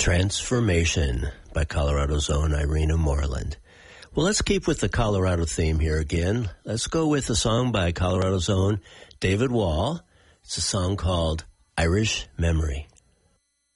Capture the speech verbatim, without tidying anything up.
Transformation by Colorado's own Irina Moreland. Well, let's keep with the Colorado theme here again. Let's go with a song by Colorado's own David Wall. It's a song called Irish Memory.